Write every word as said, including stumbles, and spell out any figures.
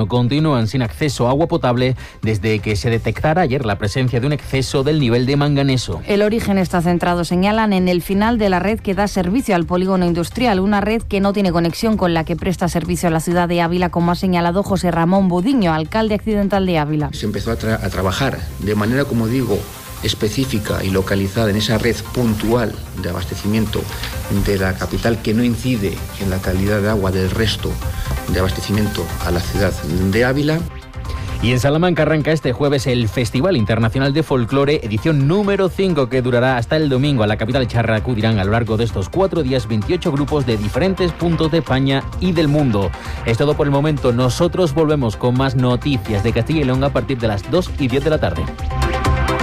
invierno continúan sin acceso a agua potable desde que se detectara ayer la presencia de un exceso del nivel de manganeso. El origen está centrado, señalan, en el final de la red que da servicio al polígono industrial, una red que no tiene conexión con la que presta servicio a la ciudad de Ávila, como ha señalado José Ramón Budiño, alcalde accidental de Ávila. Se empezó a, tra- a trabajar de manera, como digo, específica y localizada en esa red puntual de abastecimiento de la capital, que no incide en la calidad de agua del resto de abastecimiento a la ciudad de Ávila. Y en Salamanca arranca este jueves el Festival Internacional de Folclore, edición número cinco, que durará hasta el domingo. A la capital charra acudirán a lo largo de estos cuatro días veintiocho grupos de diferentes puntos de España y del mundo. Es todo por el momento. Nosotros volvemos con más noticias de Castilla y León a partir de las dos y diez de la tarde.